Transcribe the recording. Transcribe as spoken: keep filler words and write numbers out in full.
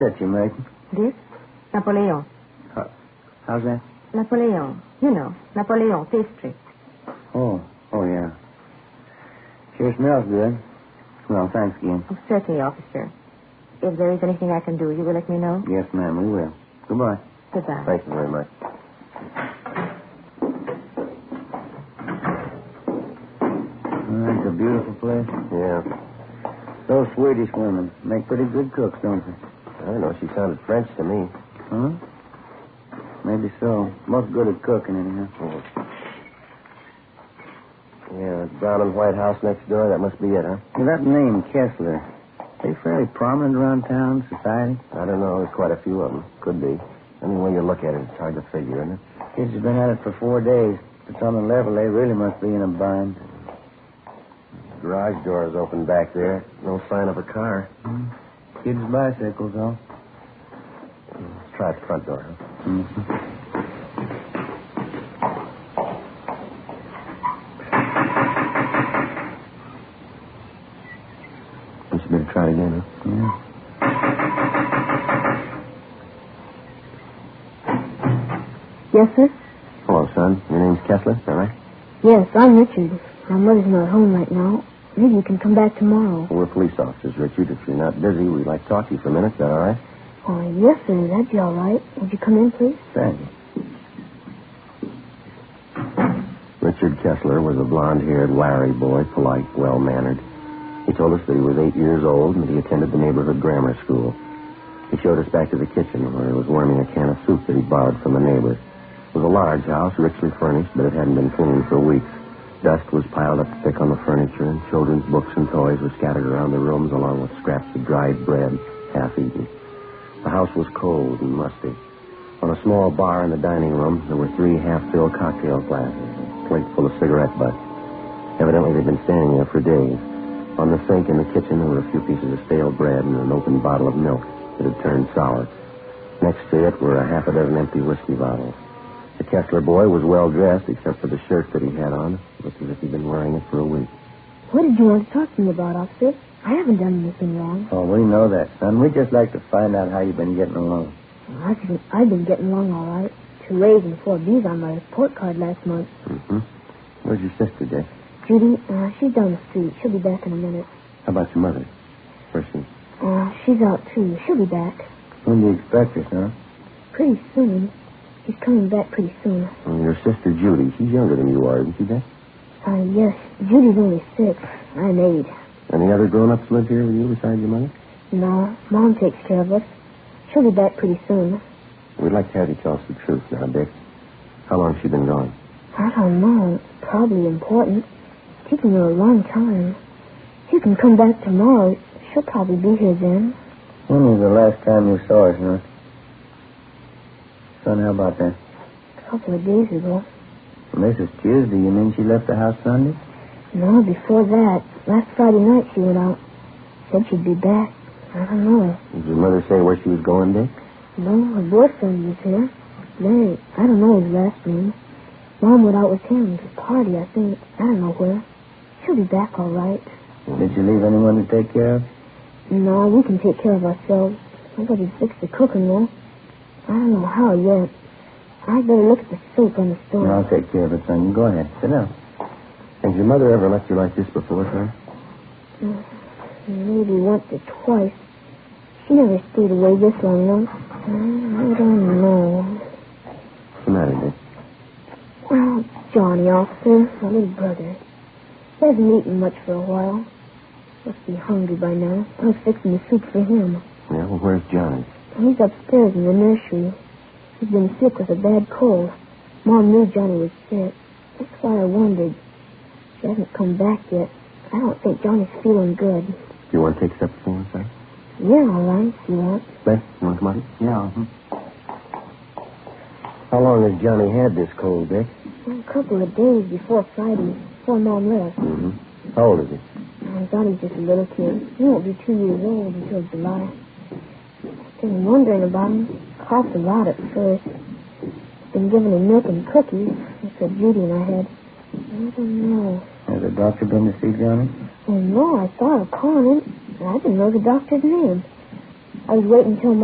that you making? This? Napoleon. Uh, how's that? Napoleon. You know, Napoleon pastry. Oh, oh, yeah. Sure smells good. Well, thanks again. Oh, certainly, officer. If there is anything I can do, you will let me know? Yes, ma'am, we will. Goodbye. Goodbye. Thank you very much. Oh, it's a beautiful place. Yeah. Those Swedish women make pretty good cooks, don't they? I don't know. She sounded French to me. Huh? Maybe so. Most good at cooking, anyhow. Oh. Yeah, that brown and white house next door, that must be it, huh? Well, that name, Kessler, they fairly prominent around town, society? I don't know. There's quite a few of them. Could be. Any way you look at it, it's hard to figure, isn't it? Kids have been at it for four days. If it's on the level, they really must be in a bind. The garage door is open back there. No sign of a car. Mm. Kids' bicycles, though. Let's try the front door, huh? Mm-hmm. You better try it again, huh? Yeah. Yes, sir? Hello, son. Your name's Kessler, is that right? Yes, I'm Richard. My mother's not home right now. Maybe you can come back tomorrow. Well, we're police officers, Richard. If you're not busy, we'd like to talk to you for a minute. Is that all right? Oh, yes, sir. That'd be all right. Would you come in, please? Thank you. Richard Kessler was a blonde-haired, wiry boy, polite, well-mannered. He told us that he was eight years old and that he attended the neighborhood grammar school. He showed us back to the kitchen where he was warming a can of soup that he borrowed from a neighbor. It was a large house, richly furnished, but it hadn't been cleaned for weeks. Dust was piled up thick on the furniture, and children's books and toys were scattered around the rooms along with scraps of dried bread, half-eaten. The house was cold and musty. On a small bar in the dining room, there were three half-filled cocktail glasses, a plate full of cigarette butts. Evidently, they'd been standing there for days. On the sink in the kitchen, there were a few pieces of stale bread and an open bottle of milk that had turned sour. Next to it were a half a dozen empty whiskey bottles. The Kessler boy was well-dressed, except for the shirt that he had on. It looked as if he'd been wearing it for a week. What did you want to talk to me about, officer? I haven't done anything wrong. Oh, we know that, son. We'd just like to find out how you've been getting along. Well, I've, been, I've been getting along all right. Two A's and four B's on my report card last month. Mm-hmm. Where's your sister, Dick? Judy, uh, she's down the street. She'll be back in a minute. How about your mother? Where's she? Uh, she's out, too. She'll be back. When do you expect her, son? Pretty soon. She's coming back pretty soon. Well, your sister, Judy, she's younger than you are, isn't she, Dick? Uh, yes. Judy's only six. I'm eight. Any other grown-ups live here with you besides your mother? No. Mom takes care of us. She'll be back pretty soon. We'd like to have you tell us the truth now, Dick. How long has she been gone? I don't know. It's probably important. It's taken her a long time. If you can come back tomorrow, she'll probably be here then. When was the last time you saw her, son? Son, how about that? A couple of days ago. Well, this is Tuesday. You mean she left the house Sunday? No, before that. Last Friday night she went out. Said she'd be back. I don't know. Did your mother say where she was going, Dick? No, her boyfriend was here. Larry. I don't know his last name. Mom went out with him to a party, I think. I don't know where. She'll be back all right. Did you leave anyone to take care of? No, we can take care of ourselves. Somebody fixed the cooking, though. I don't know how yet. I'd better look at the soup on the stove. I'll take care of it, son. You go ahead. Sit down. Has your mother ever left you like this before, son? Uh, maybe once or twice. She never stayed away this long, though. Uh, I don't know. What's the matter, Dick? Well, Johnny, officer, my little brother. He hasn't eaten much for a while. Must be hungry by now. I was fixing the soup for him. Yeah, well, where's Johnny? He's upstairs in the nursery. He's been sick with a bad cold. Mom knew Johnny was sick. That's why I wondered. She hasn't come back yet. I don't think Johnny's feeling good. Do you want to take supper for him, son? Yeah, all right, if you want. Beth, you want to come out? Yeah. Uh-huh. How long has Johnny had this cold, Dick? A couple of days before Friday, before Mom left. Mm-hmm. How old is he? Uh, Johnny's just a little kid. He won't be two years old until July. I've been wondering about him. Coughed a lot at first. Been giving him milk and cookies. That's what Judy and I had. I don't know. Has the doctor been to see Johnny? Oh, no, I thought of calling him. I didn't know the doctor's name. I was waiting until